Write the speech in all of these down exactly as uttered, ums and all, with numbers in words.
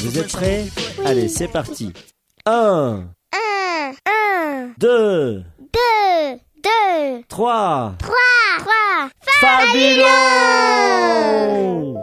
Vous êtes prêts? Allez, c'est parti. Un, Un, un, deux, deux, deux, trois. trois, trois. Fabulons!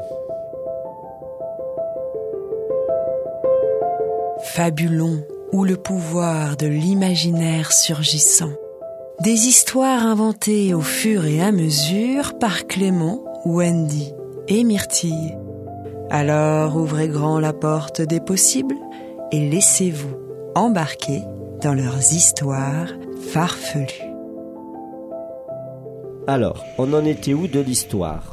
Fabulons, ou le pouvoir de l'imaginaire surgissant. Des histoires inventées au fur et à mesure par Clément, Wendy et Myrtille. Alors ouvrez grand la porte des possibles et laissez-vous embarquer dans leurs histoires farfelues. Alors, on en était où de l'histoire?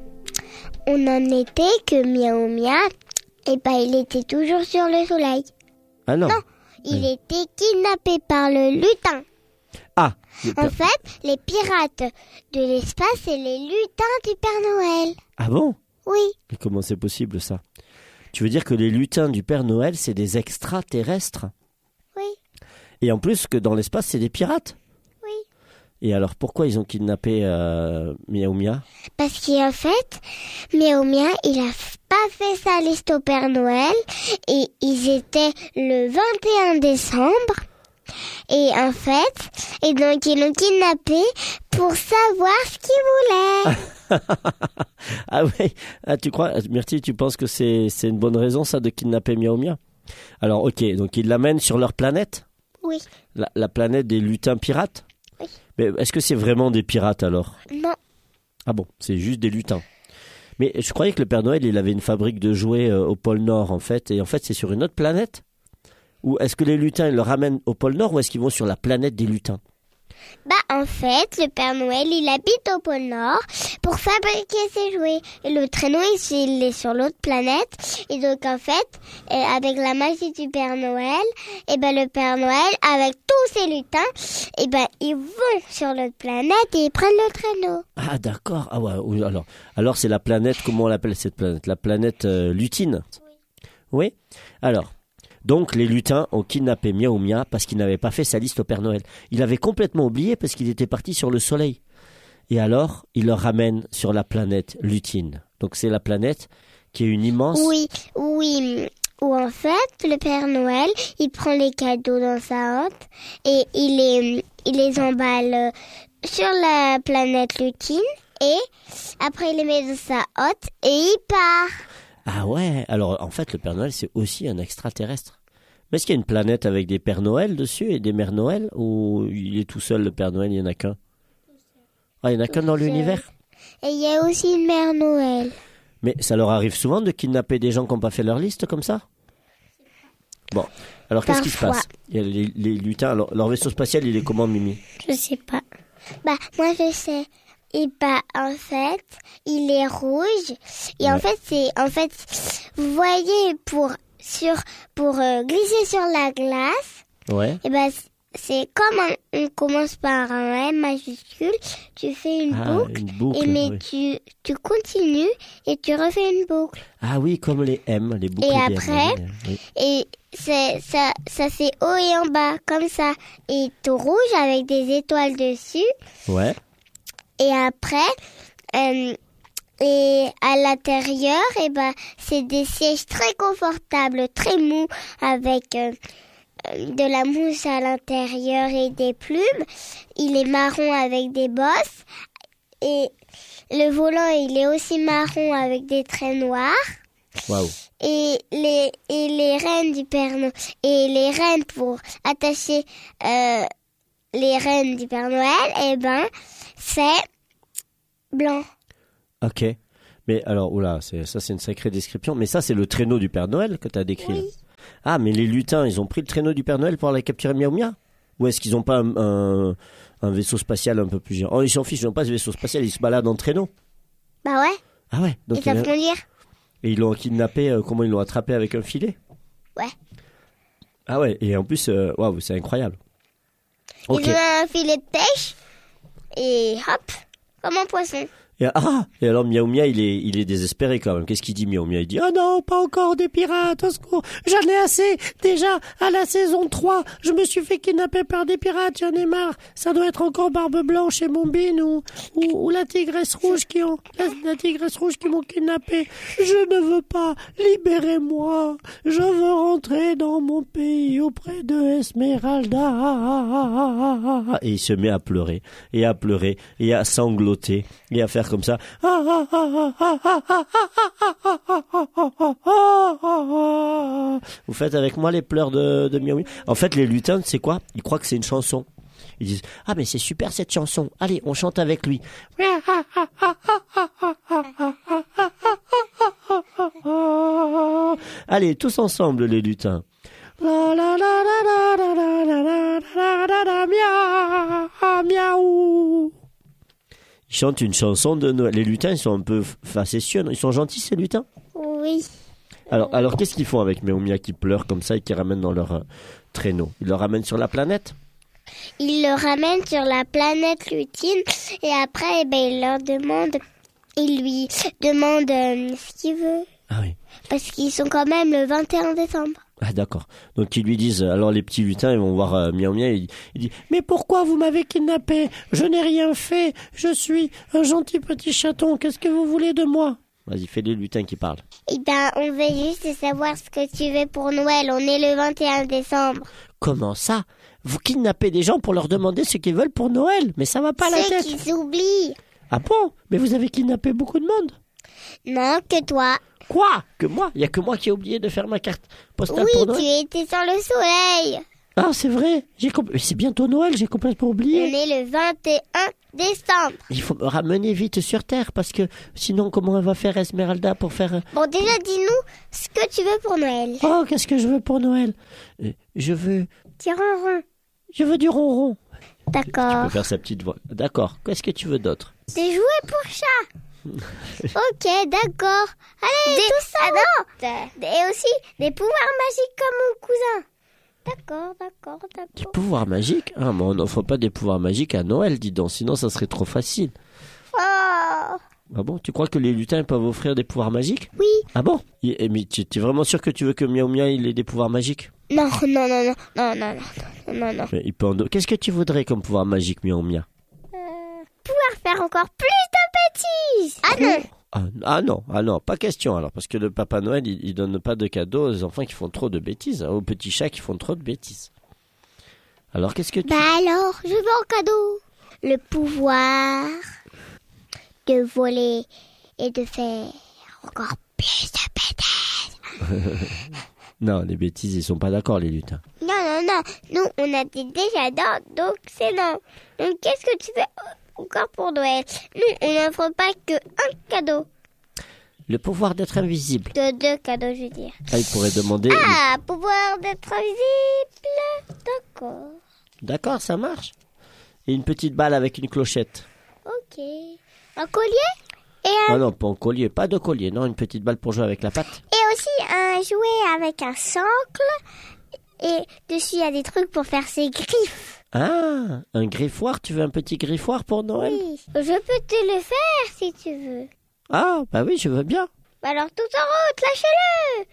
On en était que Miaou Mia, et ben il était toujours sur le soleil. Ah non. Non, il Oui. était kidnappé par le lutin. Ah, le En Père- fait, les pirates de l'espace, c'est les lutins du Père Noël. ah bon? Oui, Mais comment c'est possible ça? Tu veux dire que les lutins du Père Noël, c'est des extraterrestres? oui, Et en plus que dans l'espace, c'est des pirates? oui. Et alors pourquoi ils ont kidnappé euh, Miaou Mia? Parce qu'en fait, Miaou Mia, il a f- pas fait sa liste au Père Noël. Et ils étaient le vingt et un décembre. Et en fait, et donc ils l'ont kidnappé pour savoir ce qu'il voulait. Ah ouais, ah, tu crois, Myrtille, tu penses que c'est, c'est une bonne raison ça de kidnapper Miaou Mia? Alors ok, donc ils l'amènent sur leur planète? Oui, La, la planète des lutins pirates? Oui. Mais est-ce que c'est vraiment des pirates alors? non, Ah bon, c'est juste des lutins. Mais je croyais que le Père Noël, il avait une fabrique de jouets euh, au pôle Nord en fait, et en fait c'est sur une autre planète? Ou est-ce que les lutins, ils le ramènent au pôle Nord ou est-ce qu'ils vont sur la planète des lutins? bah en fait, le Père Noël, il habite au pôle Nord pour fabriquer ses jouets. Et le traîneau, il il est sur l'autre planète. Et donc en fait, euh, avec la magie du Père Noël, et ben le Père Noël, avec tous ses lutins, et ben ils vont sur l'autre planète et ils prennent le traîneau. Ah d'accord, ah ouais, oui, alors, alors c'est la planète, comment on l'appelle cette planète? La planète euh, lutine? Oui. Alors, donc les lutins ont kidnappé Miaou Mia parce qu'il n'avait pas fait sa liste au Père Noël. Il avait complètement oublié parce qu'il était parti sur le soleil. Et alors, il le ramène sur la planète lutine. Donc c'est la planète qui est une immense... Oui, oui. Où en fait, le Père Noël, il prend les cadeaux dans sa hotte et il les, il les emballe euh, sur la planète lutine et après il les met dans sa hotte et il part. Ah ouais, alors en fait le Père Noël c'est aussi un extraterrestre. Mais est-ce qu'il y a une planète avec des Pères Noël dessus et des Mères Noël? Ou il est tout seul le Père Noël, il n'y en a qu'un? Ah, il n'y en a qu'un dans seul. l'univers? Et il y a aussi une Mère Noël. Mais ça leur arrive souvent de kidnapper des gens qui n'ont pas fait leur liste comme ça? Bon, alors qu'est-ce qui se Parfois. passe? Il y a les, les lutins, alors, leur vaisseau spatial il est comment, Mimi? Je sais pas. Bah, moi je sais. Et bah, en fait, il est rouge. Et en Ouais. fait, c'est, en fait, vous voyez, pour, sur, pour euh, glisser sur la glace, Ouais. et ben c'est comme un- on commence par un M majuscule, tu fais une Ah, boucle, une boucle, et mais oui. tu, tu continues et tu refais une boucle. Ah oui, comme les M, les boucles Et des M, après, oui, oui. Et c'est, ça, ça fait haut et en bas, comme ça. Et tout rouge avec des étoiles dessus. Ouais. Et après, euh, et à l'intérieur, et ben, c'est des sièges très confortables, très mous, avec euh, euh, de la mousse à l'intérieur et des plumes. Il est marron avec des bosses. Et le volant, il est aussi marron avec des traits noirs. Waouh. Et les, et les rênes du Père Noël, et les rênes pour attacher euh, les rênes du Père Noël, et ben, c'est blanc. Ok. Mais alors, oula, c'est, ça c'est une sacrée description. Mais ça c'est le traîneau du Père Noël que tu as décrit. Oui. là. Ah, mais les lutins, ils ont pris le traîneau du Père Noël pour aller capturer Miaou Mia? Ou est-ce qu'ils n'ont pas un, un, un vaisseau spatial un peu plus géant? Oh, ils s'en fichent, ils n'ont pas ce vaisseau spatial, ils se baladent en traîneau. Bah ouais, Ah ouais. Donc et ça ils- veut dire. et ils l'ont kidnappé, euh, comment ils l'ont attrapé avec un filet? Ouais. Ah ouais, et en plus, euh, waouh, c'est incroyable. Ok. Ils ont un filet de pêche, et hop, comme un poisson. Et, ah, et alors Miaou Mia, il est, il est désespéré quand même. Qu'est-ce qu'il dit Miaou Mia? Il dit, ah non, pas encore des pirates, au secours. J'en ai assez. Déjà, à la saison trois, je me suis fait kidnapper par des pirates, j'en ai marre. Ça doit être encore Barbe Blanche et Mombine ou, ou, ou la tigresse rouge qui ont, la, la tigresse rouge qui m'ont kidnappé. Je ne veux pas. Libérez-moi. Je veux rentrer dans mon pays auprès de Esmeralda. Et il se met à pleurer, et à pleurer, et à sangloter, et à faire comme ça. Vous faites avec moi les pleurs de, de Miaou Mia. En fait, les lutins, c'est quoi? Ils croient que c'est une chanson. Ils disent, ah mais c'est super cette chanson. Allez, on chante avec lui. Allez, tous ensemble les lutins. La la la la la la la la la la la miaou miaou. Ils chantent une chanson de Noël. Les lutins, ils sont un peu facétieux. Ils sont gentils, ces lutins? Oui. Alors, alors qu'est-ce qu'ils font avec Miaou Mia qui pleure comme ça et qui ramènent dans leur euh, traîneau? Ils le ramènent sur la planète? Ils le ramènent sur la planète lutine et après, eh ben, il leur demande, il lui demande euh, ce qu'il veut. Ah oui. Parce qu'ils sont quand même le vingt et un décembre. Ah d'accord. Donc ils lui disent, alors les petits lutins, ils vont voir euh, Miaou Mia, il, il dit, mais pourquoi vous m'avez kidnappé? Je n'ai rien fait, je suis un gentil petit chaton, qu'est-ce que vous voulez de moi? Vas-y, fais les lutins qui parlent. Eh ben, on veut juste savoir ce que tu veux pour Noël, on est le vingt et un décembre. Comment ça? Vous kidnappez des gens pour leur demander ce qu'ils veulent pour Noël? Mais ça va pas la tête. Ceux qui s'oublient. Ah bon? Mais vous avez kidnappé beaucoup de monde? Non, que toi. Quoi? Que moi? Il y a que moi qui ai oublié de faire ma carte postale Oui, pour Noël? tu étais sur le soleil. Ah, c'est vrai. J'ai compl- Mais c'est bientôt Noël, j'ai complètement oublié. On est le vingt et un décembre. Il faut me ramener vite sur Terre parce que sinon, comment elle va faire Esmeralda pour faire... Bon, déjà, dis-nous ce que tu veux pour Noël. Oh, qu'est-ce que je veux pour Noël? Euh, Je veux... Tire en rond. Je veux du ronron. Tu D'accord. peux faire sa petite voix. D'accord. Qu'est-ce que tu veux d'autre? Des jouets pour chat. Ok, d'accord. Allez, des... tout ça. Ah non. Et aussi des pouvoirs magiques comme mon cousin. D'accord, d'accord, Des d'accord. pouvoirs magiques? Ah, mais on n'offre pas des pouvoirs magiques à Noël, dis donc. Sinon, ça serait trop facile. Oh. Ah bon? Tu crois que les lutins peuvent offrir des pouvoirs magiques? Oui. Ah bon? Et- Mais tu es vraiment sûr que tu veux que Miaou Mia il ait des pouvoirs magiques? Non, non, non, non, non, non, non, non, non, non. Mais il peut en do- Qu'est-ce que tu voudrais comme pouvoir magique, Miaou Mia? Euh, pouvoir faire encore plus de bêtises. Ah non. Ah, ah non, ah non, pas question alors, parce que le Papa Noël, il, il donne pas de cadeaux aux enfants qui font trop de bêtises, hein, aux petits chats qui font trop de bêtises. Alors qu'est-ce que tu... Bah alors, je veux en cadeau le pouvoir de voler et de faire encore plus de bêtises. Non, les bêtises, ils sont pas d'accord, les lutins. Non, non, non. Nous, on a dit déjà non, donc c'est non. Donc, qu'est-ce que tu veux encore pour Noël? Nous, on n'offre pas que un cadeau. Le pouvoir d'être invisible. De deux cadeaux, je veux dire. Ah, il pourrait demander... Ah, pouvoir d'être invisible. D'accord. D'accord, ça marche. Et une petite balle avec une clochette. Ok. Un collier et un... Ah non, pas un collier, pas de collier, non, une petite balle pour jouer avec la patte. Et aussi un jouet avec un sangle. Et dessus, il y a des trucs pour faire ses griffes. Ah, un griffoir, tu veux un petit griffoir pour Noël? Oui. Je peux te le faire si tu veux. Ah, bah oui, je veux bien. Alors, tout en route, lâchez-le.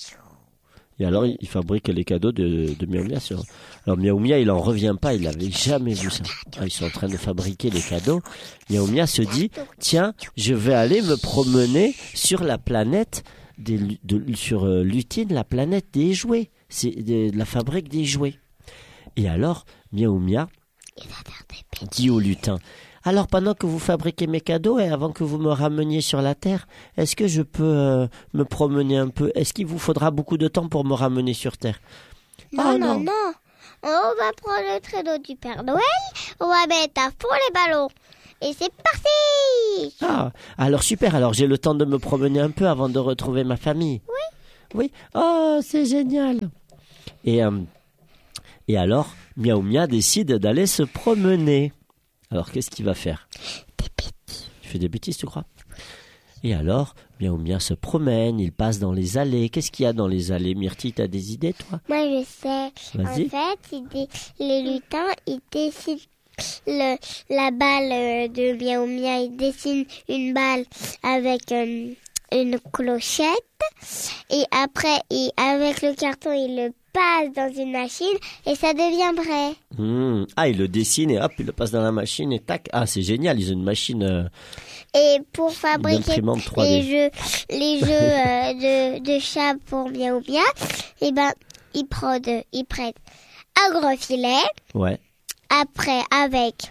Et alors, il il fabrique les cadeaux de, de Miaou Mia. Sur... Alors, Miaou Mia, il en revient pas, il n'avait jamais vu ça. Ah, ils sont en train de fabriquer les cadeaux. Miaou Mia se dit, tiens, je vais aller me promener sur la planète, des, lu- de, sur euh, Lutine, la planète des jouets. C'est de, de la fabrique des jouets. Et alors, Miaou Mia dit au lutin, alors pendant que vous fabriquez mes cadeaux et avant que vous me rameniez sur la Terre, est-ce que je peux euh, me promener un peu? Est-ce qu'il vous faudra beaucoup de temps pour me ramener sur Terre? Non, Ah, non, non. On va prendre le traîneau du Père Noël. On va mettre à fond les ballons. Et c'est parti. Ah, alors super, alors j'ai le temps de me promener un peu avant de retrouver ma famille. Oui. Oui, oh, c'est génial. Et, euh, et alors, Miaou Mia décide d'aller se promener. Alors, qu'est-ce qu'il va faire? Des bêtises. Il fait des bêtises, tu crois? Et alors, Miaou Mia se promène, il passe dans les allées. Qu'est-ce qu'il y a dans les allées? Myrtille, t'as des idées, toi? Moi, je sais. Vas-y. En fait, ils dé- les lutins, ils décident le, la balle euh, de Miaou Mia, il dessine une balle avec euh, une clochette. Et après, il, avec le carton, il le passe dans une machine et ça devient prêt. Mmh. Ah, il le dessine et hop, il le passe dans la machine et tac. Ah, c'est génial, ils ont une machine... Euh... Et pour fabriquer imprimante trois D. les jeux, les jeux euh, de, de chat pour Miaou Mia, et ben, ils prennent, ils prennent un gros filet. Ouais. Après, avec,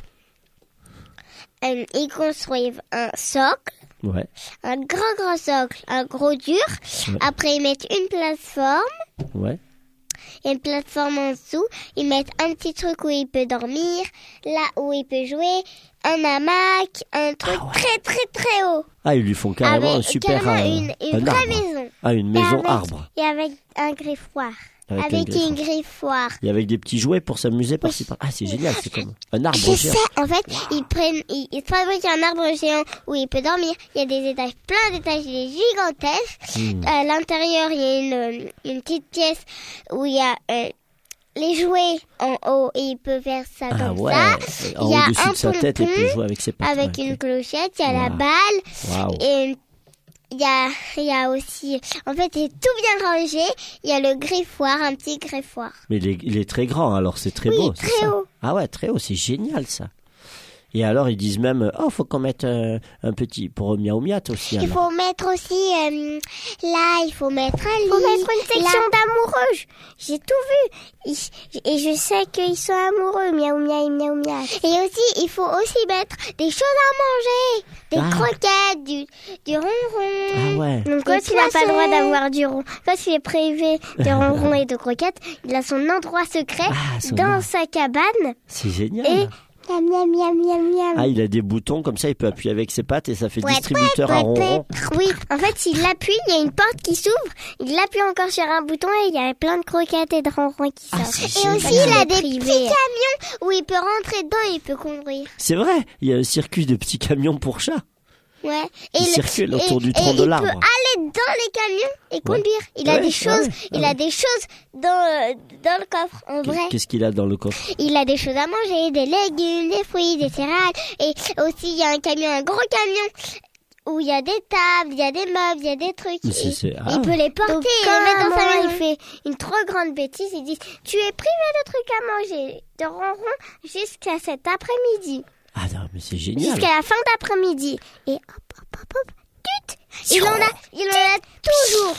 euh, ils construisent un socle. Ouais. Un grand, grand socle, un gros dur. Ouais. Après, ils mettent une plateforme. Ouais. Il y a une plateforme en dessous. Ils mettent un petit truc où il peut dormir, là où il peut jouer, un hamac, un truc Ah ouais. très, très, très haut. Ah, ils lui font carrément Avec- un super... carrément euh, une, une un vraie arbre. maison. Ah, une Et maison avec- arbre. Et avec un griffoir. Avec un Avec, griffoir. une griffoir. Et avec des petits jouets pour s'amuser par-ci par... Ah, c'est génial, c'est comme un arbre Je géant. sais, en fait, ils prennent, ils, ils fabriquent un arbre géant où il peut dormir. Il y a des étages, plein d'étages, il est gigantesque. Mmh. À l'intérieur, il y a une, une petite pièce où il y a euh, les jouets en haut et il peut faire ça Ah comme ouais, ça. en Il y a au-dessus un de sa tête, il peut pompon jouer avec ses pattes. avec ouais, une ok. clochette, il y a la Wow. balle Waouh. et il y a, il y a aussi, en fait, c'est tout bien rangé. Il y a le griffoir, un petit griffoir. Mais il est, il est très grand, alors c'est très Oui, beau. c'est très ça haut. Ah ouais, très haut, c'est génial ça. Et alors ils disent même, oh, faut qu'on mette euh, un petit pour Miaou Miat aussi. Il alors. faut mettre aussi, euh, là, il faut mettre un lit. Il faut mettre une section là. d'amoureux. J'ai tout vu. Ils- Et je sais qu'ils sont amoureux. Miaou miaou miaou miaou. Et aussi, il faut aussi mettre des choses à manger. Des Ah. croquettes, du, du ronron. Ah ouais. Donc quand Des il n'a pas le droit poissons. d'avoir du rond, quand il est privé de ronron et de croquettes, il a son endroit secret Ah, son dans endroit. sa cabane. C'est génial. Et miam miam miam miam miam. Ah, il a des boutons comme ça, il peut appuyer avec ses pattes et ça fait Ouais, distributeur à ronron. Oui, en fait, s'il appuie, il y a une porte qui s'ouvre. Il appuie encore sur un bouton et il y a plein de croquettes et de ronrons qui Ah, sortent. c'est Et génial. aussi, il a des Privé. petits camions où il peut rentrer dedans et il peut conduire. C'est vrai, il y a un circuit de petits camions pour chats. Ouais. Il le- circule autour et- du tronc et de il l'arbre. peut aller dans les camions et conduire. Il a Ouais, des choses, ouais, il ouais. a des choses dans, euh, dans le coffre, en vrai. Qu'est-ce qu'il a dans le coffre? Il a des choses à manger, des légumes, des fruits, des céréales. Et aussi, il y a un camion, un gros camion, où il y a des tables, il y a des meubles, il y a des trucs. Mais c'est- Et c'est- ah. il peut les porter Donc, et quand les mettre dans sa maman, maison. il fait une trop grande bêtise, il dit tu es privé de trucs à manger, de ronron jusqu'à cet après-midi, Ah non, mais c'est génial. jusqu'à la fin d'après-midi. Et hop hop hop hop, tut, Il en a, il en a toujours.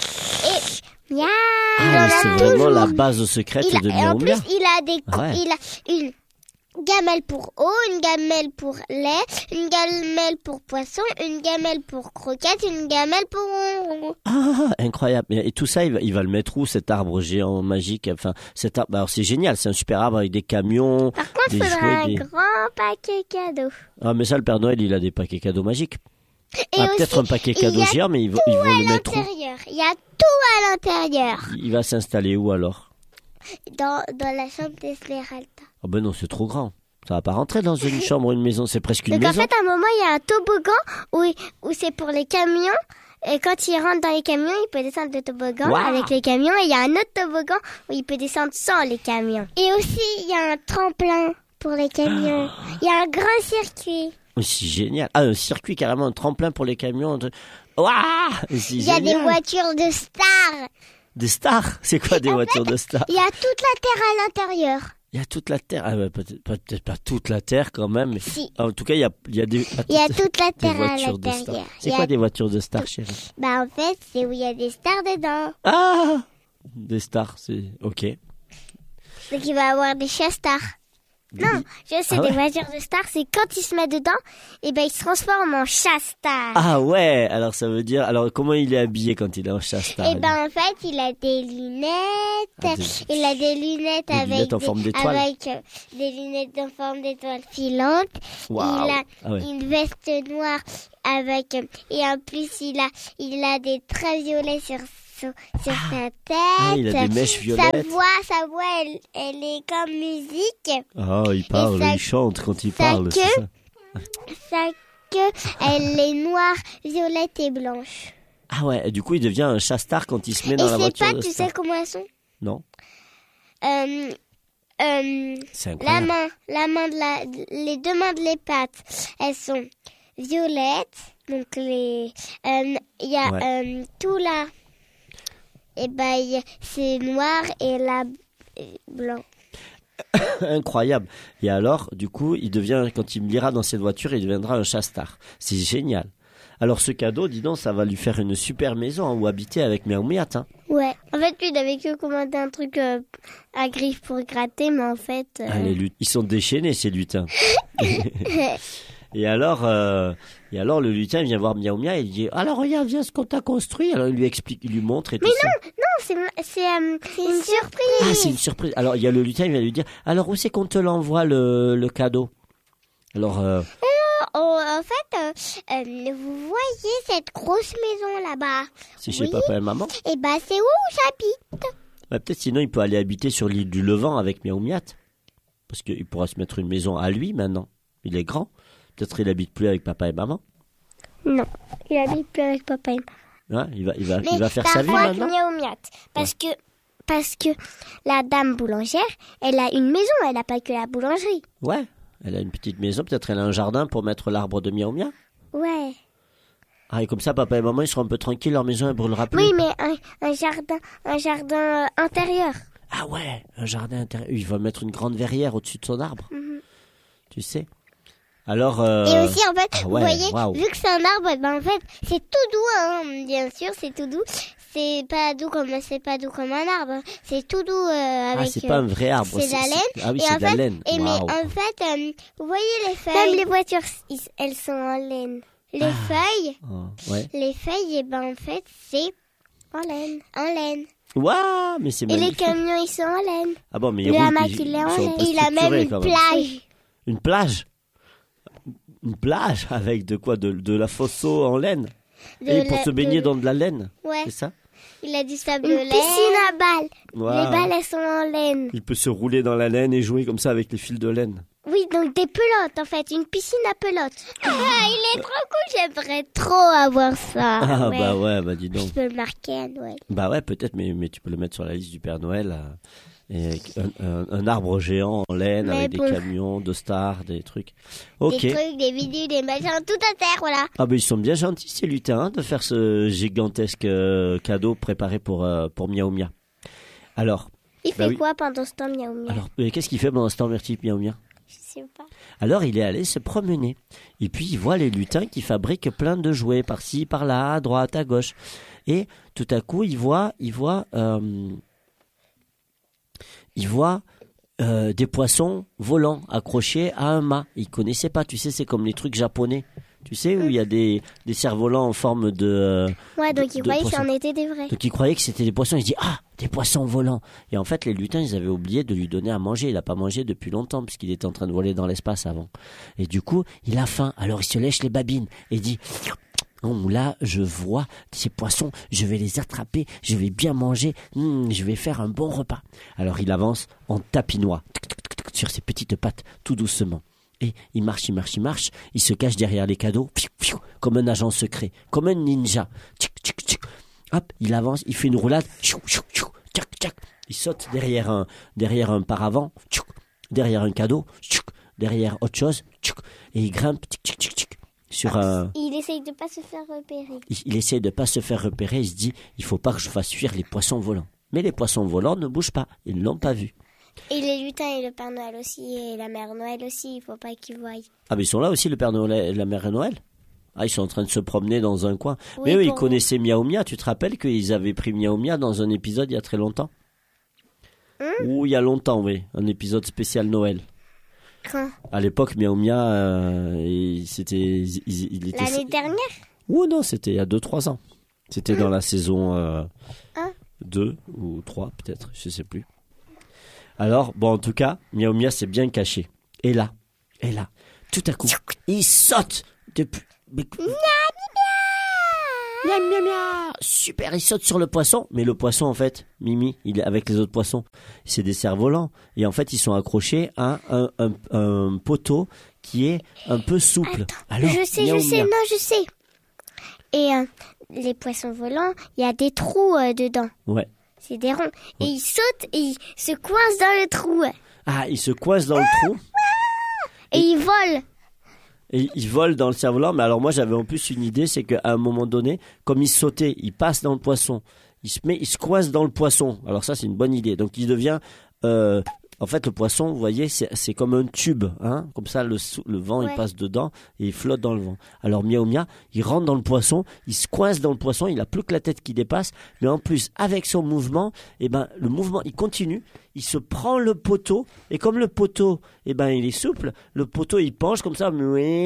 Et miaou. Ah, il en mais a c'est toujours. vraiment la base secrète il a- de et en Miaou plus, Mia. il a des, cou- Ouais. il a une gamelle pour eau, une gamelle pour lait, une gamelle pour poisson, une gamelle pour croquette, une gamelle pour ronron. Ah, incroyable. Et tout ça, il va, il va le mettre où, cet arbre géant magique? Enfin, cet arbre, alors c'est génial, c'est un super arbre avec des camions, Par contre, des il faudra jouets, un des... grand paquet cadeau. Ah, mais ça, le Père Noël, il a des paquets cadeaux magiques. Et Ah, peut-être aussi, un paquet il cadeau y a géant, mais ils vont, ils vont le à mettre où? l'intérieur. Il y a tout à l'intérieur. Il va s'installer où, alors? Dans, dans la chambre d'Esmeralda. Ah ben non, c'est trop grand. Ça va pas rentrer dans une chambre ou une maison, c'est presque une Donc en maison. fait, à un moment, il y a un toboggan où, où c'est pour les camions. Et quand il rentre dans les camions, il peut descendre le toboggan Wow. avec les camions. Et il y a un autre toboggan où il peut descendre sans les camions. Et aussi, il y a un tremplin pour les camions. Il y a un grand circuit. Mais c'est génial. Ah, un circuit, carrément, un tremplin pour les camions. un truc- Waouh! C'est Il y a des génial. voitures de stars. Des stars? C'est quoi des voitures de stars? Il y a toute la terre à l'intérieur. Il y a toute la Terre. Ah, bah, peut-être, peut-être pas toute la Terre quand même. Mais... Si. En tout cas, il y a, il y a des, Il y a toute la des terre à voitures de stars. l'intérieur. C'est Il y quoi a- des voitures de stars, chérie? Bah en fait, c'est où il y a des stars dedans. Ah! Des stars, c'est... Ok. Donc il va y avoir des chats stars. Non, je sais, Ah ouais. des voitures de stars, c'est quand il se met dedans, et ben il se transforme en chat star. Ah ouais, alors ça veut dire... Alors comment il est habillé quand il est en chat star? Et ben en fait, il a des lunettes. Ah, des- Il a des lunettes Des avec lunettes en des, forme d'étoile. avec euh, des lunettes en forme d'étoile filante. Waouh. Il a Ah ouais. une veste noire avec euh, et en plus il a il a des traits violets sur sur, sur sa tête. Ah, il a des mèches Sa violettes. voix, sa voix, elle, elle est comme musique. Ah, il parle, sa- il chante quand il sa parle, c'est queue. ça? Sa queue, elle est noire, violette et blanche. Ah ouais, et du coup, il devient un chat star quand il se met dans et la ses voiture pattes, de tu star. sais comment elles sont? Non. Euh, euh, C'est la incroyable. main, la main de la, les deux mains de l'épate, elles sont violettes. Donc les, euh, il y a Ouais. euh, tout là, et ben il y a- c'est noir et là euh, blanc. Incroyable. Et alors, du coup, il devient, quand il me lira dans cette voiture, il deviendra un chasseur. C'est génial. Alors ce cadeau, dis donc, ça va lui faire une super maison hein, où habiter avec Miaou Miat. Hein. Ouais. En fait, lui, il avait que commandé un truc euh, à griffe pour gratter, mais en fait. euh, Ah, les lut- Ils sont déchaînés, ces lutins. Et alors, euh, et alors le lutin vient voir Miaou Miat et il dit alors regarde, viens ce qu'on t'a construit. Alors il lui explique, il lui montre et tout ça. Non, c'est c'est euh, une surprise. Ah, c'est une surprise. Alors il y a le lutin, il vient lui dire alors où c'est qu'on te l'envoie le, le cadeau. Alors euh, Oh, en fait, euh, euh, vous voyez cette grosse maison là-bas? c'est chez Oui. papa et maman. Et bah, c'est où j'habite. Ouais, peut-être sinon il peut aller habiter sur l'île du Levant avec Miaou Miat. Parce qu'il pourra se mettre une maison à lui maintenant. Il est grand. Peut-être il habite plus avec papa et maman. Non, il habite plus avec papa et maman. Ouais, il va, il va, Mais il va faire sa vie parfois avec maintenant. Miaou Miat. Parce que, parce que la dame boulangère, elle a une maison, elle n'a pas que la boulangerie. Ouais, elle a une petite maison. Peut-être elle a un jardin pour mettre l'arbre de Miaou Miat. Ouais. Ah, et comme ça, papa et maman, ils seront un peu tranquilles, leur maison, elle brûlera plus. Oui, mais un, un jardin, un jardin euh, intérieur. Ah ouais, un jardin intérieur. Il va mettre une grande verrière au-dessus de son arbre. Mhm. Tu sais. Alors. Euh... Et aussi, en fait, ah vous ouais, voyez, waouh. vu que c'est un arbre, ben en fait, c'est tout doux, hein, bien sûr, c'est tout doux. C'est pas doux comme, c'est pas doux comme un arbre. hein. C'est tout doux euh, avec. Ah, c'est pas un vrai arbre. c'est de la laine. Ah oui, Et c'est en de la fait- laine. Et mais Waouh. en fait, euh, vous voyez les feuilles. Même les voitures, ils- elles sont en laine. Les Ah. feuilles, Oh, ouais. les feuilles, et ben en fait, c'est en laine. En laine. Waouh, mais c'est Et les magnifique. camions, ils sont en laine. Ah bon, mais ils Le roulent, hamac, ils- il est ils en sont un laine. peu Et il a même structurés, une quand même. plage. Une plage. Une plage avec de quoi de, de la phosso en laine. De Et pour la- se baigner de- dans de la laine. Ouais. C'est ça. Il a du sable de laine. Une piscine à balles. Waouh. Les balles, elles sont en laine. Il peut se rouler dans la laine et jouer comme ça avec les fils de laine. Oui, donc des pelotes, en fait. Une piscine à pelotes. Ah, il est trop cool. J'aimerais trop avoir ça. Ah ouais. bah ouais, bah dis Je donc. peux le marquer à Noël. Bah ouais, peut-être, mais, mais tu peux le mettre sur la liste du Père Noël. euh, et avec un, un- un arbre géant en laine Mais avec bon. des camions, de stars, des trucs. Ok. Des trucs, des vidéos, des machins, tout à terre, voilà. Ah bah ils sont bien gentils ces lutins hein, de faire ce gigantesque euh, cadeau préparé pour, euh, pour Miaou Miat. Alors, Il Bah fait oui. quoi pendant ce temps, miaou miaou? alors mais qu'est-ce qu'il fait pendant ce temps, merci Miaou Miat? Je sais pas. Alors il est allé se promener. Et puis il voit les lutins qui fabriquent plein de jouets par-ci, par-là, à droite, à gauche. Et tout à coup, il voit, il voit, euh, il voit euh, des poissons volants accrochés à un mât. Il connaissait pas, tu sais, c'est comme les trucs japonais. Tu sais, où il y a des, des cerfs-volants en forme de... euh, Ouais, donc de- il de croyait que poisson. c'en était des vrais. Donc il croyait que c'était des poissons. Il se dit ah, des poissons volants. Et en fait les lutins ils avaient oublié de lui donner à manger. Il n'a pas mangé depuis longtemps puisqu'il était en train de voler dans l'espace avant. Et du coup il a faim. Alors il se lèche les babines et dit oh, là je vois ces poissons. Je vais les attraper. Je vais bien manger. Hum, je vais faire un bon repas. Alors il avance en tapinois tic, tic, tic, tic, sur ses petites pattes tout doucement. Et il marche, il marche, il marche, il se cache derrière les cadeaux, fiou, fiou, comme un agent secret, comme un ninja. Tchic, tchic, tchic. Hop, il avance, il fait une roulade, chou, chou, chou, tchac, tchac. Il saute derrière un, derrière un paravent, tchou, derrière un cadeau, tchou, derrière autre chose, tchou, et il grimpe tchic, tchic, tchic, tchic, sur un... Il essaye de pas se faire repérer. Il, il essaie de pas se faire repérer, il se dit, il faut pas que je fasse fuir les poissons volants. Mais les poissons volants ne bougent pas, ils ne l'ont pas vu. Et les lutins et le Père Noël aussi, et la Mère Noël aussi, il faut pas qu'ils voient. Ah, mais ils sont là aussi, le Père Noël et la Mère Noël. Ah, ils sont en train de se promener dans un coin. Oui, mais eux, ils pour- connaissaient Miaou Miat. Tu te rappelles qu'ils avaient pris Miaou Miat dans un épisode il y a très longtemps Hum Ou il y a longtemps, oui. Un épisode spécial Noël. Quand? À l'époque, Miaou Miat, euh, il, c'était, il, il était... L'année dernière? Ou non, c'était il y a deux trois ans. C'était dans la saison euh, Un. deux ou trois, peut-être, je sais plus. Alors, bon, en tout cas, Miaou Miat s'est bien caché. Et là, et là, tout à coup, il saute depuis... mais- Miam, miam, miam. Super, il saute sur le poisson. Mais le poisson, en fait, Mimi, il est avec les autres poissons. C'est des cerfs-volants. Et en fait, ils sont accrochés à un, un, un poteau qui est un peu souple. Alors, je sais, miaou, je sais, miaou. non, je sais. Et euh, les poissons volants, il y a des trous euh, dedans. Ouais. C'est des ronds. Ouais. Et ils sautent et ils se coincent dans le trou. Ah, ils se coincent dans le trou. Et, et ils volent. Et ils volent dans le cerf-volant. Mais alors moi, j'avais en plus une idée, c'est qu'à un moment donné, comme ils sautaient, ils passent dans le poisson. Il se met, il se coince dans le poisson. Alors ça, c'est une bonne idée. Donc il devient... Euh, En fait, le poisson, vous voyez, c'est, c'est comme un tube, hein. Comme ça, le, le vent, ouais. il passe dedans et il flotte dans le vent. Alors, Miaou Mia, il rentre dans le poisson, il se coince dans le poisson, il a plus que la tête qui dépasse, mais en plus, avec son mouvement, eh ben, le mouvement, il continue, il se prend le poteau, et comme le poteau, eh ben, il est souple, le poteau, il penche comme ça,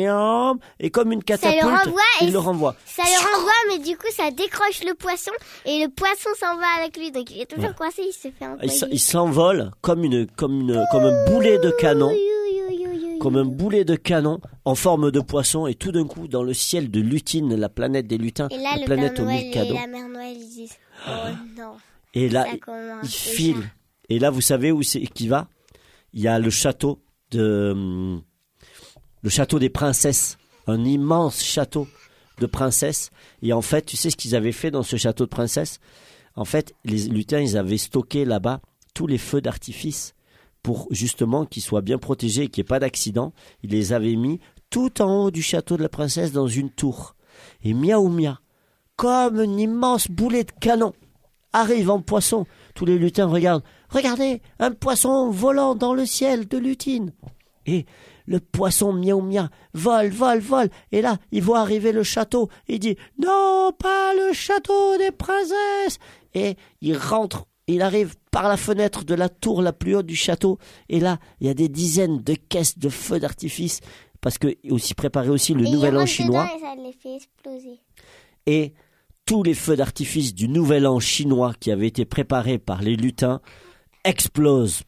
et comme une catapulte, ça le renvoie il et le renvoie. Ça le renvoie, mais du coup, ça décroche le poisson, et le poisson s'en va avec lui, donc il est toujours ouais. coincé, il se fait envoyer. Il, il s'envole comme une, comme une, comme un boulet de canon, comme un boulet de canon en forme de poisson, et tout d'un coup, dans le ciel de Lutine, la planète des lutins, et là, la le planète Père aux Noël mille cadeaux. Et la Mère Noël, ils disent, oh non. Et là, il file. Et là, vous savez où c'est qu'il va ? Il y a le château de, le château des princesses, un immense château de princesses. Et en fait, tu sais ce qu'ils avaient fait dans ce château de princesses ? En fait, les lutins, ils avaient stocké là-bas tous les feux d'artifice pour justement qu'ils soient bien protégés et qu'il n'y ait pas d'accident. Ils les avaient mis tout en haut du château de la princesse dans une tour. Et Miaou Mia, comme un immense boulet de canon, arrive en poisson. Tous les lutins regardent. Regardez, un poisson volant dans le ciel de Lutine. Et le poisson Miaou Mia vole, vole, vole. Et là, il voit arriver le château. Il dit « Non, pas le château des princesses !» Et il rentre. Il arrive par la fenêtre de la tour la plus haute du château. Et là, il y a des dizaines de caisses de feux d'artifice. Parce que aussi préparé aussi le et nouvel an chinois. Et ça les fait exploser. Et tous les feux d'artifice du nouvel an chinois qui avaient été préparés par les lutins explosent.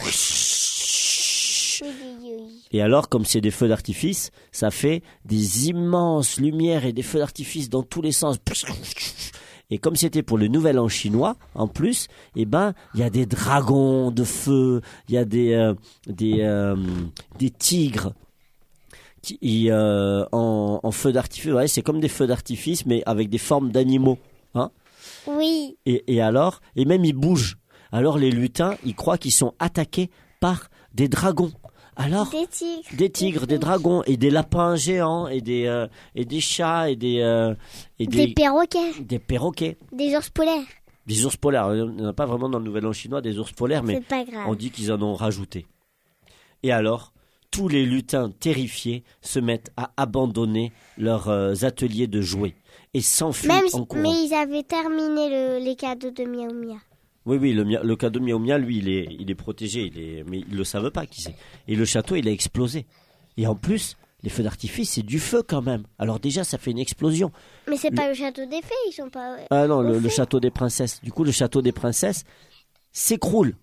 Et alors, comme c'est des feux d'artifice, ça fait des immenses lumières et des feux d'artifice dans tous les sens. Et comme c'était pour le nouvel an chinois, en plus, eh ben, il y a des dragons de feu, il y a des euh, des euh, des tigres qui euh, en, en feu d'artifice. Ouais, c'est comme des feux d'artifice, mais avec des formes d'animaux, hein. Oui. Et, et alors, et même ils bougent. Alors les lutins, ils croient qu'ils sont attaqués par des dragons. Alors, des tigres, des, tigres, des, des dragons et des lapins géants et des euh, et des chats et des euh, et des, des perroquets, des perroquets, des ours polaires, des ours polaires. Il n'y en a pas vraiment dans le Nouvel An chinois des ours polaires, mais c'est pas grave. On dit qu'ils en ont rajouté. Et alors, tous les lutins terrifiés se mettent à abandonner leurs euh, ateliers de jouets et s'enfuient Même, en courant. Mais ils avaient terminé le, les cadeaux de Miaou Mia. Oui, oui, le, le cadeau de Miaou Mia, lui, il est, il est protégé, il est, mais ils ne le savent pas qui c'est. Et le château, il a explosé. Et en plus, les feux d'artifice, c'est du feu quand même. Alors déjà, ça fait une explosion. Mais c'est le... pas le château des fées, ils sont pas... Ah non, le, le château des princesses. Du coup, le château des princesses s'écroule.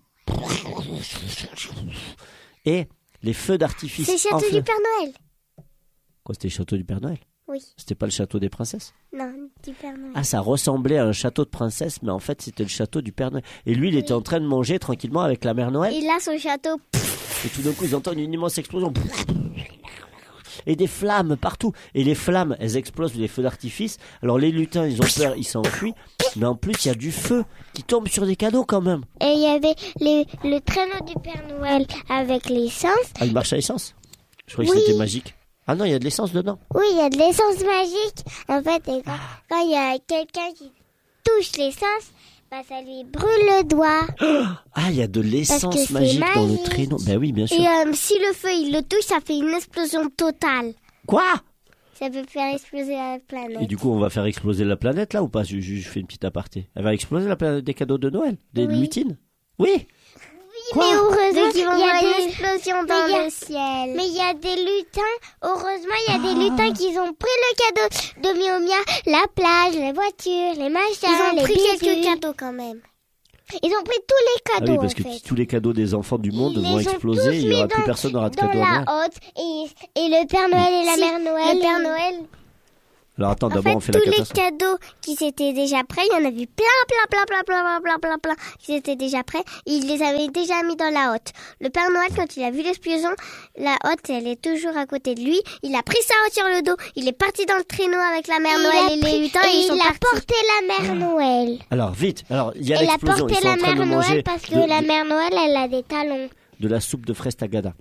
Et les feux d'artifice... C'est le château enflammés. du Père Noël. Quoi, c'était le château du Père Noël ? Oui. C'était pas le château des princesses ? Non, du Père Noël. Ah, ça ressemblait à un château de princesse, mais en fait, c'était le château du Père Noël. Et lui, il oui. était en train de manger tranquillement avec la Mère Noël. Et là, son château... Et tout d'un coup, ils entendent une immense explosion. Et des flammes partout. Et les flammes, elles explosent, les feux d'artifice. Alors, les lutins, ils ont peur, ils s'enfuient. Mais en plus, il y a du feu qui tombe sur des cadeaux quand même. Et il y avait les, le traîneau du Père Noël avec l'essence. Ah, il marche à l'essence ? Je croyais oui. que c'était magique. Ah non, il y a de l'essence dedans. Oui, il y a de l'essence magique. En fait, et quand, quand il y a quelqu'un qui touche l'essence, bah, ça lui brûle le doigt. Ah, il y a de l'essence magique, magique dans le traîneau. Ben oui, bien sûr. Et euh, si le feu, il le touche, ça fait une explosion totale. Quoi ? Ça peut faire exploser la planète. Et du coup, on va faire exploser la planète, là, ou pas ? je, je, je fais une petite aparté. Elle va exploser la planète des cadeaux de Noël ? Des oui. lutines ? Oui. Quoi? Mais heureusement qu'il y a des explosions dans a... le ciel. Mais il y a des lutins, heureusement il y a ah. des lutins qui ont pris le cadeau de Miaou Mia, la plage, les voitures, les machins, ils ont les pris bidules. quelques cadeaux quand même. Ils ont pris tous les cadeaux. Ah oui, parce en que fait. tous les cadeaux des enfants du monde ils vont exploser et il n'y aura plus personne n'aura de cadeaux à Dans la haute et, et le Père Noël et la si, Mère Noël. Le Père Noël, Alors attends, En d'abord fait, on fait la tous les catastrophe. cadeaux qui étaient déjà prêts, il y en avait plein, plein, plein, plein, plein, plein, plein, plein, plein, qui étaient déjà prêts. Il les avait déjà mis dans la hotte. Le Père Noël, quand il a vu l'explosion, la hotte, elle est toujours à côté de lui. Il a pris sa hotte sur le dos. Il est parti dans le traîneau avec la Mère Il Noël a et pris- les lutins. et Et ils sont il a partis. porté la Mère Noël. Alors vite, alors il y a Il a l'explosion. porté Ils sont la en train Mère de manger Noël parce que de, la de- Mère Noël, elle a des talons. de la soupe de fraise tagada.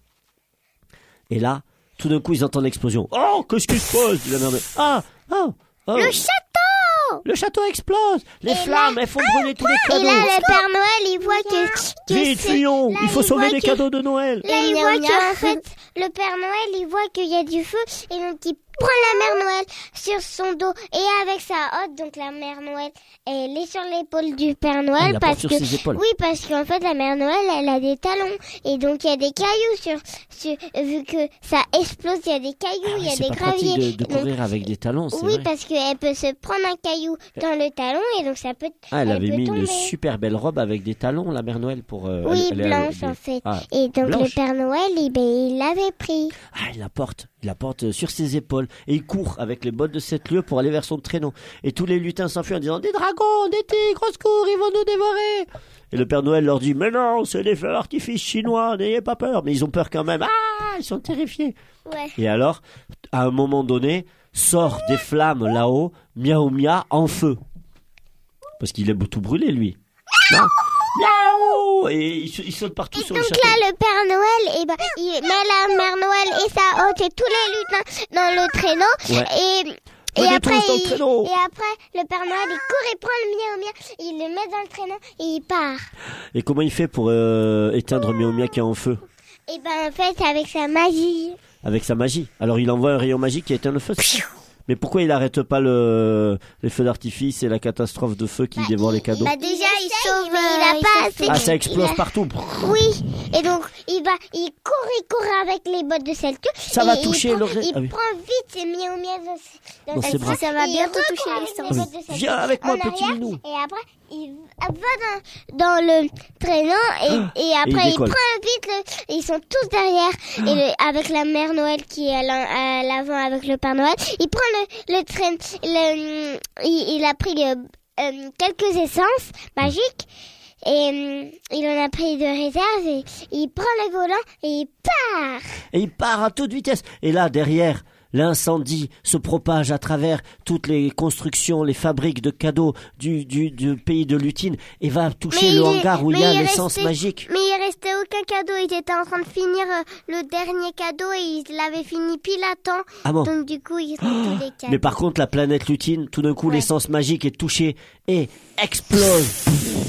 Et là, tout d'un coup, ils entendent l'explosion. Oh, qu'est-ce qui se passe, dit la Mère Noël. Ah, oh, oh. Le château! Le château explose. Les flammes, elles font brûler tous les Et cadeaux. là, le Père Noël, il voit que, que Vite, c'est- fuyons. là, Il faut il sauver voit les que- cadeaux de Noël. Là, il voit Miaou, qu'en fait, le Père Noël, il voit qu'il y a du feu, et donc il prend la Mère Noël sur son dos, et avec sa hotte, donc la Mère Noël, elle est sur l'épaule du Père Ah, Noël, il la parce porte sur que, ses épaules. oui, parce qu'en fait, la Mère Noël, elle a des talons, et donc il y a des cailloux sur, sur vu que ça explose, il y a des cailloux, Ah il oui, y a c'est des pas pratique graviers. de, de Donc, courir avec des talons, c'est oui, vrai. parce qu'elle peut se prendre un caillou dans le talon, et donc ça peut, Ah, elle avait peut mis tomber. une super belle robe avec des talons, la Mère Noël, pour... euh, Oui, elle- elle- blanche, elle- en fait. Ah, Et donc blanche. le Père Noël, il, ben, il l'avait pris. Ah, il la porte, il la porte sur ses épaules et il court avec les bottes de sept lieues pour aller vers son traîneau. Et tous les lutins s'enfuient en disant des dragons, des tigres, au secours, ils vont nous dévorer. Et le Père Noël leur dit mais non, c'est des feux d'artifice chinois, n'ayez pas peur. Mais ils ont peur quand même. Ah, ils sont terrifiés. Ouais. Et alors, à un moment donné, sort des flammes là-haut, Miaou Mia en feu. Parce qu'il est tout brûlé lui. Non. Miaou. Et il, il saute partout Et sur donc le château. là, le Père Noël, eh ben, il met la Mère Noël et sa hotte et tous les lutins dans le traîneau. Ouais. Et, et, Venez après, tous dans le il- traîneau. et après, le Père Noël, il court et prend le miaou miaou, il le met dans le traîneau et il part. Et comment il fait pour euh, éteindre Miaou Mia qui est en feu? Et ben, en fait, avec sa magie. Avec sa magie. Alors il envoie un rayon magique qui éteint le feu. Mais pourquoi il arrête pas le, les feux d'artifice et la catastrophe de feu qui dévore les cadeaux? Bah, déjà, il, sauve. mais il a euh, pas sauve- assez- Ah, ça explose il a- partout. Oui, et donc il va, il court, il court avec les bottes de sel Ça et va il toucher prend- l'oreille. Il Ah oui. prend vite ses miaou miaou dans, Dans ses bras. Ça va Il bientôt recourt toucher avec les ses sens. Ah oui. Viens avec moi, En petit arrière, minou. Et après, il va dans, dans le traîneau et, et après il il, décolle. prend vite le, et ils sont tous derrière et le- avec la Mère Noël qui est à l'en- à l'avant avec le Père Noël. Il prend le, le train, le, il, il a pris euh, euh, quelques essences magiques. Et euh, il en a pris de réserve et il prend le volant et il part. Et il part à toute vitesse. Et là, derrière, l'incendie se propage à travers toutes les constructions, les fabriques de cadeaux du, du, du pays de Lutine et va toucher Mais le il- hangar où il y mais a il l'essence restait- magique. Mais il restait aucun cadeau. Il était en train de finir euh, le dernier cadeau et il l'avait fini pile à temps. Ah bon? Donc du coup, ils ont tous les cadeaux. Mais par contre, la planète Lutine, tout d'un coup, Ouais. l'essence magique est touchée et explose.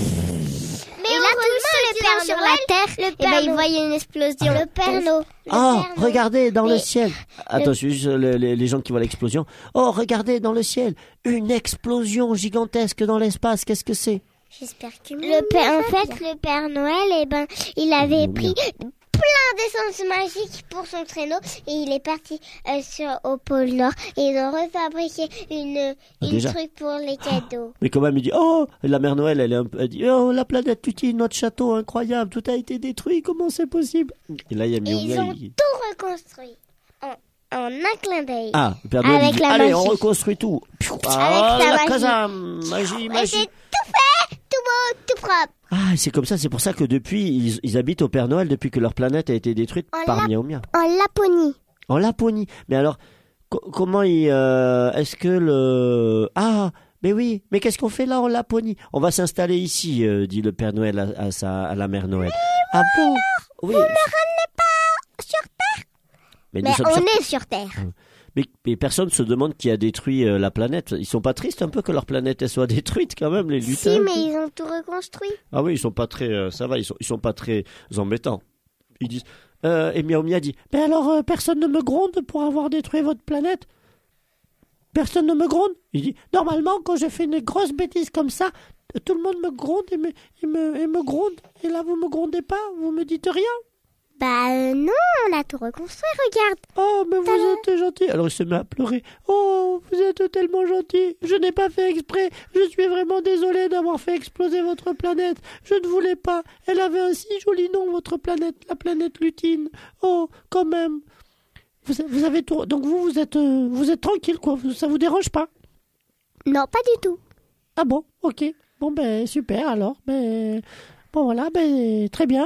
Mais et là, tout le Père sur la terre, le Père il voyait une explosion. Le Père Noël. Oh, regardez dans le Mais- ciel. Attends, juste les, les- les gens qui voient l'explosion. Oh, regardez dans le ciel. Une explosion gigantesque dans l'espace. Qu'est-ce que c'est? J'espère que le Père, en fait, le Père Noël, eh ben, il avait pris plein d'essence magique pour son traîneau et il est parti euh, sur au pôle Nord et ils ont refabriqué une Ah, une déjà. truc pour les cadeaux. Mais quand même, il dit, oh, la mère Noël, elle, est un peu, elle dit, oh, la planète Lutine, notre château, incroyable, tout a été détruit, comment c'est possible? Et là, il y a Et Miaou ils Miaou, ont il- tout reconstruit en, en un clin d'œil. Ah, le Père Noël, il Avec dit, la allez, magie. on reconstruit tout. Piou, ah, sa la magie. casa, magie, Et magie. c'est tout fait, tout beau, tout propre. Ah, c'est comme ça, c'est pour ça que depuis, ils, ils habitent au Père Noël depuis que leur planète a été détruite En par Lap- Miaou Miaou. En Laponie. En Laponie. Mais alors, co- comment il... euh, est-ce que le... Ah, mais oui, mais qu'est-ce qu'on fait là en Laponie? On va s'installer ici, euh, dit le Père Noël à, à, sa, à la Mère Noël. Ah bon? Oui. Vous ne ramenez pas sur Terre. Mais, nous Mais sommes on sur- est sur Terre. mais, mais personne se demande qui a détruit euh, la planète. Ils sont pas tristes un peu que leur planète elle soit détruite quand même, les lutins? Si, mais ils ont tout reconstruit. Ah oui, ils sont pas très... euh, ça va, ils sont, ils sont pas très embêtants. Ils disent... Euh, et Miaou Mia dit, mais alors euh, personne ne me gronde pour avoir détruit votre planète? Personne ne me gronde? Il dit, normalement, quand je fais une grosse bêtise comme ça, euh, tout le monde me gronde et me, et me, et me gronde. Et là, vous me grondez pas? Vous me dites rien? Bah euh, non, on a tout reconstruit, regarde. Oh, mais vous êtes gentil. Alors il se met à pleurer. Oh, vous êtes tellement gentil. Je n'ai pas fait exprès. Je suis vraiment désolé d'avoir fait exploser votre planète. Je ne voulais pas. Elle avait un si joli nom, votre planète, la planète Lutine. Oh, quand même. vous, vous avez tout. Donc vous, vous êtes, euh, vous êtes tranquille, quoi. Ça vous dérange pas? Non, pas du tout. Ah bon, ok. Bon, ben, super, alors. Ben, bon, voilà, ben, très bien.